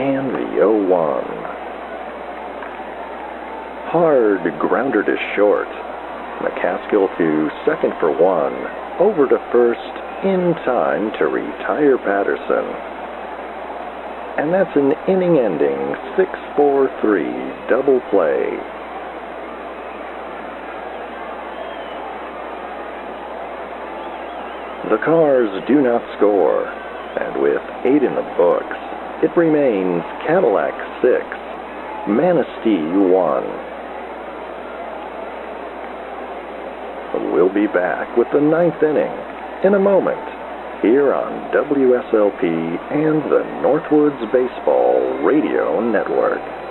and the 0-1. Hard grounder to short. McCaskill to second for one. Over to first in time to retire Patterson. And that's an inning-ending 6-4-3 double play. The Cars do not score, and with 8 in the books, it remains Cadillac 6, Manistee 1. We'll be back with the 9th inning in a moment here on WSLP and the Northwoods Baseball Radio Network.